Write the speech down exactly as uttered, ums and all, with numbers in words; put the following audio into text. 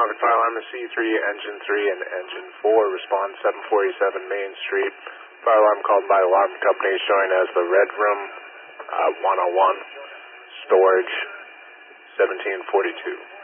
Concord Fire Alarm is C three, Engine three, and Engine four. Respond seven forty-seven Main Street. Fire alarm called by alarm company showing as the Red Room, uh, one oh one, Storage, seventeen forty-two.